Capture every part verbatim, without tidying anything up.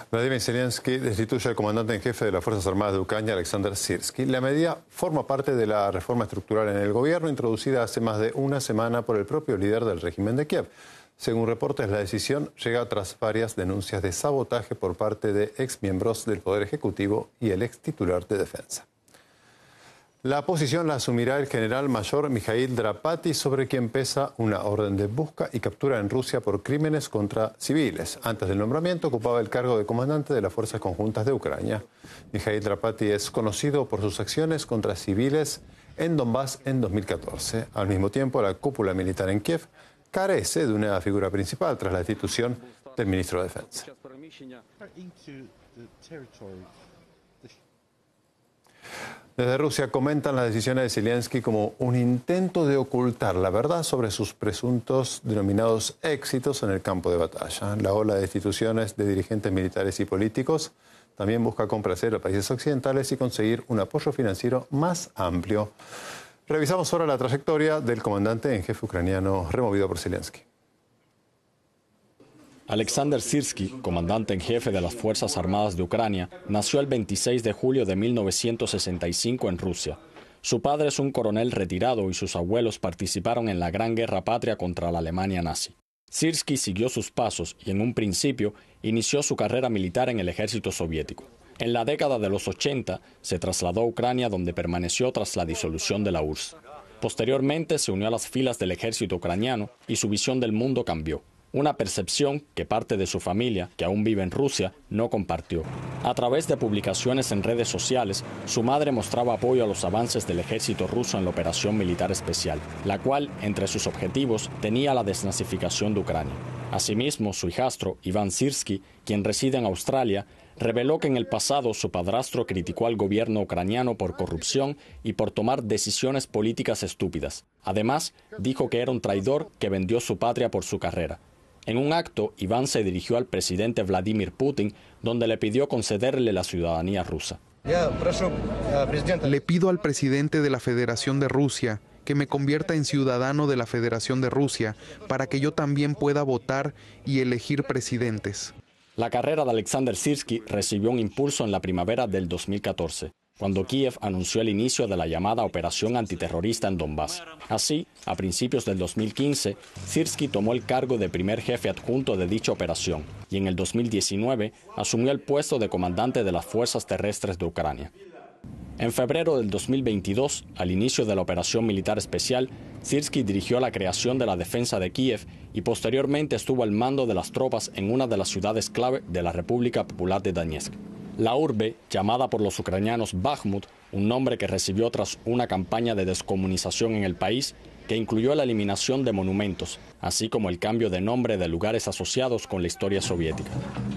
Vladimir Zelensky destituye al comandante en jefe de las Fuerzas Armadas de Ucrania, Alexander Sirski. La medida forma parte de la reforma estructural en el gobierno introducida hace más de una semana por el propio líder del régimen de Kiev. Según reportes, la decisión llega tras varias denuncias de sabotaje por parte de exmiembros del Poder Ejecutivo y el ex titular de Defensa. La posición la asumirá el general mayor Mikhail Drapati, sobre quien pesa una orden de busca y captura en Rusia por crímenes contra civiles. Antes del nombramiento ocupaba el cargo de comandante de las Fuerzas Conjuntas de Ucrania. Mikhail Drapati es conocido por sus acciones contra civiles en Donbass en dos mil catorce. Al mismo tiempo, la cúpula militar en Kiev carece de una figura principal tras la destitución del ministro de Defensa. Desde Rusia comentan las decisiones de Zelensky como un intento de ocultar la verdad sobre sus presuntos denominados éxitos en el campo de batalla. La ola de destituciones de dirigentes militares y políticos también busca complacer a países occidentales y conseguir un apoyo financiero más amplio. Revisamos ahora la trayectoria del comandante en jefe ucraniano removido por Zelensky. Alexander Sirski, comandante en jefe de las Fuerzas Armadas de Ucrania, nació el veintiséis de julio de mil novecientos sesenta y cinco en Rusia. Su padre es un coronel retirado y sus abuelos participaron en la Gran Guerra Patria contra la Alemania nazi. Sirski siguió sus pasos y en un principio inició su carrera militar en el ejército soviético. En la década de los ochenta se trasladó a Ucrania, donde permaneció tras la disolución de la U R S S. Posteriormente se unió a las filas del ejército ucraniano y su visión del mundo cambió. Una percepción que parte de su familia, que aún vive en Rusia, no compartió. A través de publicaciones en redes sociales, su madre mostraba apoyo a los avances del ejército ruso en la operación militar especial, la cual, entre sus objetivos, tenía la desnazificación de Ucrania. Asimismo, su hijastro, Iván Sirski, quien reside en Australia, reveló que en el pasado su padrastro criticó al gobierno ucraniano por corrupción y por tomar decisiones políticas estúpidas. Además, dijo que era un traidor que vendió su patria por su carrera. En un acto, Iván se dirigió al presidente Vladimir Putin, donde le pidió concederle la ciudadanía rusa. Le pido al presidente de la Federación de Rusia que me convierta en ciudadano de la Federación de Rusia para que yo también pueda votar y elegir presidentes. La carrera de Alexander Sirski recibió un impulso en la primavera del dos mil catorce, cuando Kiev anunció el inicio de la llamada operación antiterrorista en Donbass. Así, a principios del dos mil quince, Sirski tomó el cargo de primer jefe adjunto de dicha operación y en el dos mil diecinueve asumió el puesto de comandante de las Fuerzas Terrestres de Ucrania. En febrero del dos mil veintidós, al inicio de la operación militar especial, Sirski dirigió la creación de la defensa de Kiev y posteriormente estuvo al mando de las tropas en una de las ciudades clave de la República Popular de Donetsk. La urbe, llamada por los ucranianos Bakhmut, un nombre que recibió tras una campaña de descomunización en el país, que incluyó la eliminación de monumentos, así como el cambio de nombre de lugares asociados con la historia soviética.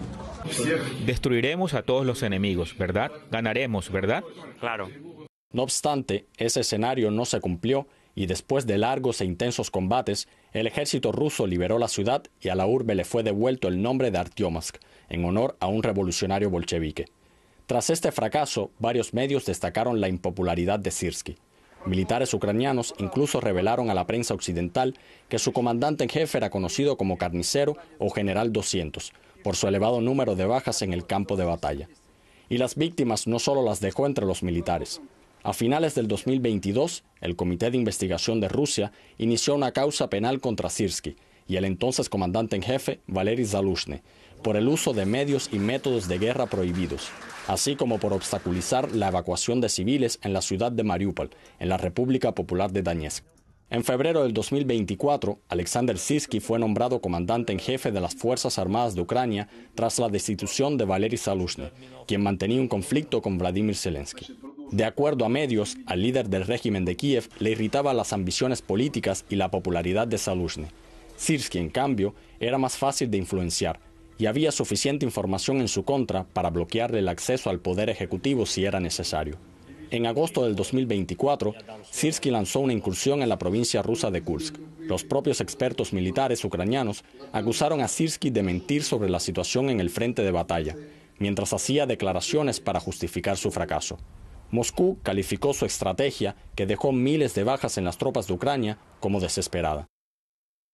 Destruiremos a todos los enemigos, ¿verdad? Ganaremos, ¿verdad? Claro. No obstante, ese escenario no se cumplió y después de largos e intensos combates, el ejército ruso liberó la ciudad y a la urbe le fue devuelto el nombre de Artyomovsk, en honor a un revolucionario bolchevique. Tras este fracaso, varios medios destacaron la impopularidad de Sirski. Militares ucranianos incluso revelaron a la prensa occidental que su comandante en jefe era conocido como Carnicero o General doscientos, por su elevado número de bajas en el campo de batalla. Y las víctimas no solo las dejó entre los militares. A finales del dos mil veintidós, el Comité de Investigación de Rusia inició una causa penal contra Sirski y el entonces comandante en jefe, Valery Zaluzhny, por el uso de medios y métodos de guerra prohibidos, así como por obstaculizar la evacuación de civiles en la ciudad de Mariupol, en la República Popular de Donetsk. En febrero del dos mil veinticuatro, Alexander Sirski fue nombrado comandante en jefe de las Fuerzas Armadas de Ucrania tras la destitución de Valery Zaluzhny, quien mantenía un conflicto con Vladimir Zelensky. De acuerdo a medios, al líder del régimen de Kiev le irritaba las ambiciones políticas y la popularidad de Zaluzhny. Sirski, en cambio, era más fácil de influenciar, y había suficiente información en su contra para bloquearle el acceso al poder ejecutivo si era necesario. En agosto del dos mil veinticuatro, Sirski lanzó una incursión en la provincia rusa de Kursk. Los propios expertos militares ucranianos acusaron a Sirski de mentir sobre la situación en el frente de batalla, mientras hacía declaraciones para justificar su fracaso. Moscú calificó su estrategia, que dejó miles de bajas en las tropas de Ucrania, como desesperada.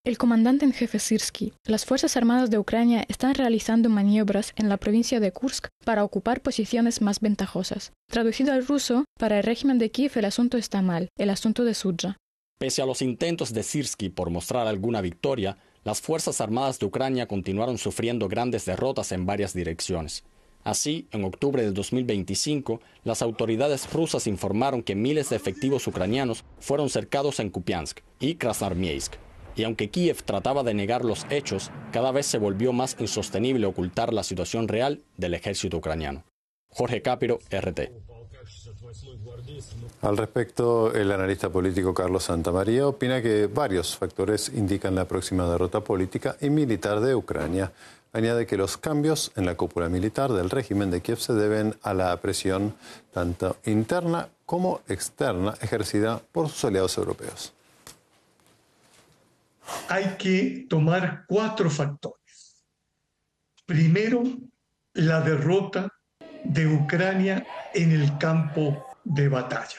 El comandante en jefe Syrskyi, las Fuerzas Armadas de Ucrania están realizando maniobras en la provincia de Kursk para ocupar posiciones más ventajosas. Traducido al ruso, para el régimen de Kiev el asunto está mal, el asunto de Sudza. Pese a los intentos de Syrskyi por mostrar alguna victoria, las Fuerzas Armadas de Ucrania continuaron sufriendo grandes derrotas en varias direcciones. Así, en octubre de dos mil veinticinco, las autoridades rusas informaron que miles de efectivos ucranianos fueron cercados en Kupiansk y Krasnoarmeysk. Y aunque Kiev trataba de negar los hechos, cada vez se volvió más insostenible ocultar la situación real del ejército ucraniano. Jorge Capiro, R T. Al respecto, el analista político Carlos Santamaría opina que varios factores indican la próxima derrota política y militar de Ucrania. Añade que los cambios en la cúpula militar del régimen de Kiev se deben a la presión tanto interna como externa ejercida por sus aliados europeos. Hay que tomar cuatro factores. Primero, la derrota de Ucrania en el campo de batalla.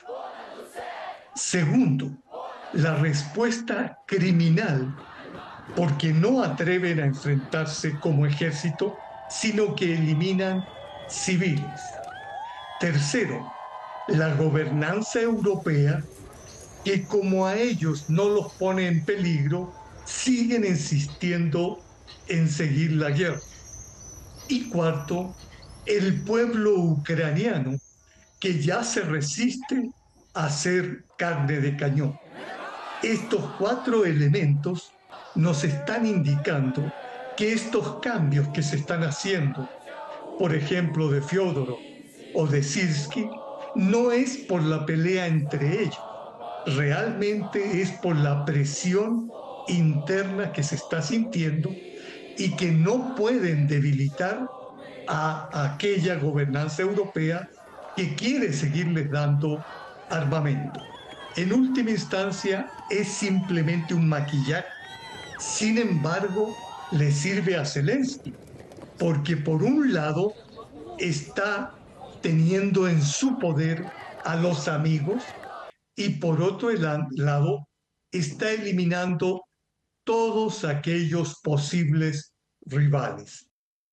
Segundo, la respuesta criminal, porque no atreven a enfrentarse como ejército, sino que eliminan civiles. Tercero, la gobernanza europea, que como a ellos no los pone en peligro, siguen insistiendo en seguir la guerra. Y cuarto, el pueblo ucraniano, que ya se resiste a ser carne de cañón. Estos cuatro elementos nos están indicando que estos cambios que se están haciendo, por ejemplo de Fiódorov o de Syrskyi, no es por la pelea entre ellos, realmente es por la presión interna que se está sintiendo y que no pueden debilitar a aquella gobernanza europea que quiere seguirles dando armamento. En última instancia, es simplemente un maquillaje. Sin embargo, le sirve a Zelensky, porque por un lado está teniendo en su poder a los amigos y por otro lado está eliminando todos aquellos posibles rivales.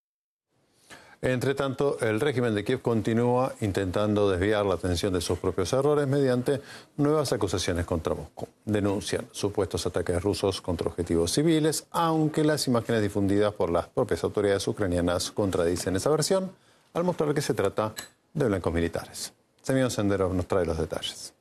Entre tanto, el régimen de Kiev continúa intentando desviar la atención de sus propios errores mediante nuevas acusaciones contra Moscú. Denuncian supuestos ataques rusos contra objetivos civiles, aunque las imágenes difundidas por las propias autoridades ucranianas contradicen esa versión, al mostrar que se trata de blancos militares. Semyon Senderov nos trae los detalles.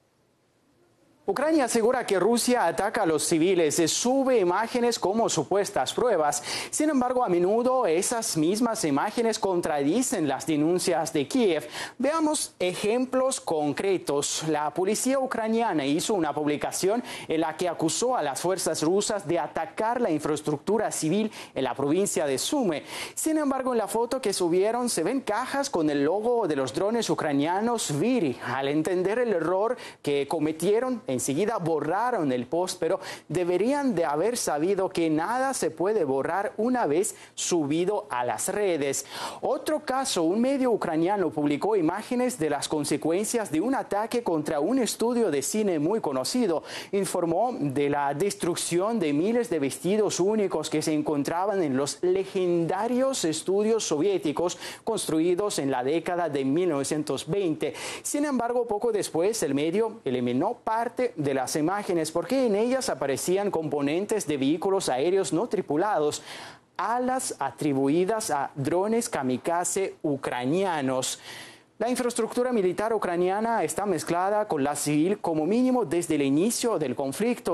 Ucrania asegura que Rusia ataca a los civiles y sube imágenes como supuestas pruebas. Sin embargo, a menudo esas mismas imágenes contradicen las denuncias de Kiev. Veamos ejemplos concretos. La policía ucraniana hizo una publicación en la que acusó a las fuerzas rusas de atacar la infraestructura civil en la provincia de Sumy. Sin embargo, en la foto que subieron se ven cajas con el logo de los drones ucranianos Viri. Al entender el error que cometieron, enseguida borraron el post, pero deberían de haber sabido que nada se puede borrar una vez subido a las redes. Otro caso, un medio ucraniano publicó imágenes de las consecuencias de un ataque contra un estudio de cine muy conocido. Informó de la destrucción de miles de vestidos únicos que se encontraban en los legendarios estudios soviéticos construidos en la década de mil novecientos veinte. Sin embargo, poco después el medio eliminó parte de las imágenes porque en ellas aparecían componentes de vehículos aéreos no tripulados, alas atribuidas a drones kamikaze ucranianos. La infraestructura militar ucraniana está mezclada con la civil como mínimo desde el inicio del conflicto.